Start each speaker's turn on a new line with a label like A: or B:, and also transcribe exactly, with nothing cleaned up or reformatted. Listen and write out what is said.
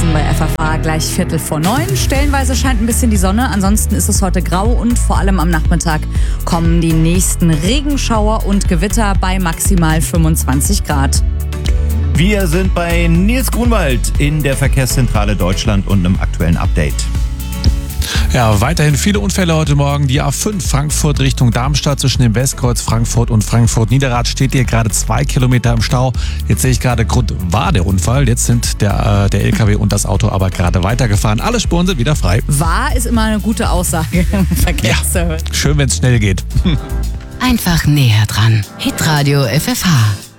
A: Nachrichten bei F F H gleich Viertel vor neun. Stellenweise scheint ein bisschen die Sonne, ansonsten ist es heute grau und vor allem am Nachmittag kommen die nächsten Regenschauer und Gewitter bei maximal fünfundzwanzig Grad.
B: Wir sind bei Nils Grunwald in der Verkehrszentrale Deutschland und einem aktuellen Update.
C: Ja, weiterhin viele Unfälle heute Morgen. Die A fünf Frankfurt Richtung Darmstadt zwischen dem Westkreuz Frankfurt und Frankfurt-Niederrad steht hier gerade zwei Kilometer im Stau. Jetzt sehe ich gerade, Grund war der Unfall. Jetzt sind der, äh, der L K W und das Auto aber gerade weitergefahren. Alle Spuren sind wieder frei.
A: War ist immer eine gute Aussage im Verkehrsservice.
C: Ja, schön, wenn es schnell geht.
D: Einfach näher dran. Hitradio F F H.